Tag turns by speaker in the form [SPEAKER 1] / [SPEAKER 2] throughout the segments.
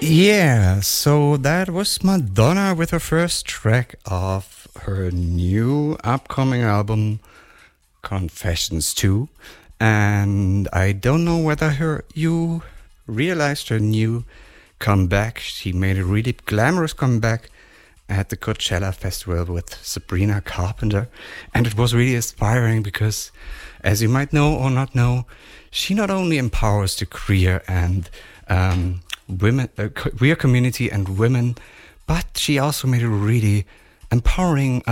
[SPEAKER 1] Yeah, so that was Madonna with her first track of her new upcoming album, Confessions 2. And I don't know whether you realized her new comeback. She made a really glamorous comeback at the Coachella Festival with Sabrina Carpenter. And it was really inspiring because, as you might know or not know, she not only empowers the queer and women, queer community and women, but she also made a really empowering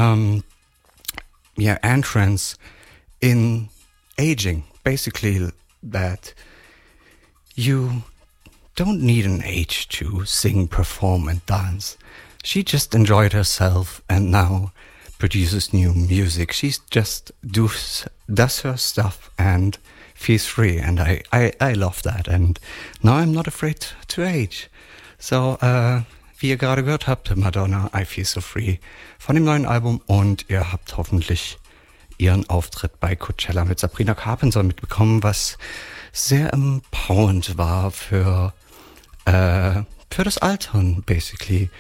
[SPEAKER 1] entrance in aging. Basically, that you don't need an age to sing, perform, and dance. She just enjoyed herself and now produces new music. She just does her stuff and feels free, and I love that. And now I'm not afraid to age. So, wie ihr gerade gehört habt, Madonna, I Feel So Free von dem neuen Album, und ihr habt hoffentlich ihren Auftritt bei Coachella mit Sabrina Carpenter mitbekommen, was sehr empowernd war für das Altern, basically,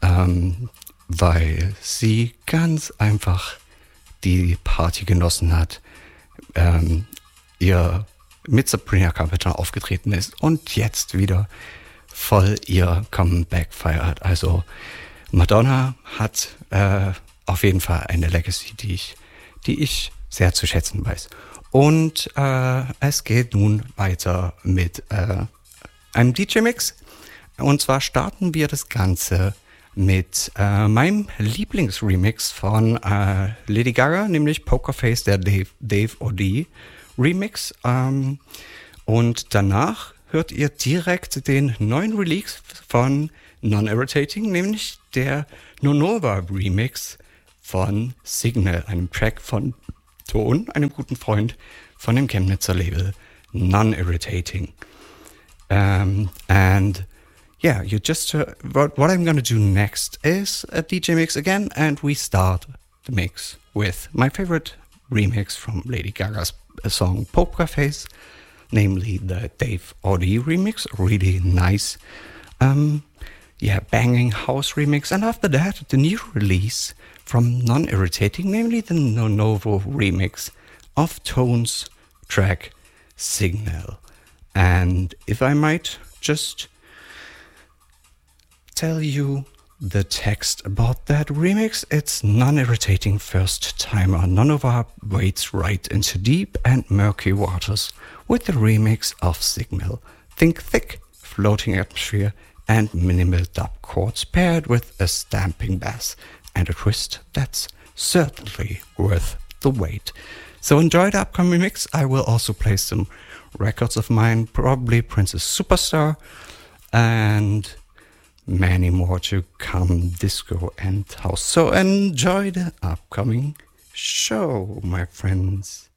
[SPEAKER 1] weil sie ganz einfach die Party genossen hat, ihr mit Sabrina Carpenter aufgetreten ist und jetzt wieder voll ihr Comeback feiert. Also Madonna hat auf jeden Fall eine Legacy, die ich sehr zu schätzen weiß. Und es geht nun weiter mit einem DJ-Mix. Und zwar starten wir das Ganze mit meinem Lieblingsremix von Lady Gaga, nämlich Pokerface, der Dave O.D. Remix. Und danach hört ihr direkt den neuen Release von Non-Irritating, nämlich der Nonova Remix von Signal, einem Track von Ton, einem guten Freund von dem Chemnitzer Label Non-Irritating. And yeah, you just what I'm gonna do next is a DJ mix again, and we start the mix with my favorite remix from Lady Gaga's song Poker Face, namely the Dave O.D. remix. Really nice, banging house remix. And after that, the new release from Non-Irritating, namely the Novo remix of Tone's track Signal. And if I might just tell you the text about that remix, it's Non-Irritating first timer Nonova wades right into deep and murky waters with the remix of Signal. Think thick, floating atmosphere and minimal dub chords paired with a stamping bass and a twist that's certainly worth the wait. So enjoy the upcoming mix. I will also play some records of mine, probably Princess Superstar, and many more to come, disco and house. So enjoy the upcoming show, my friends.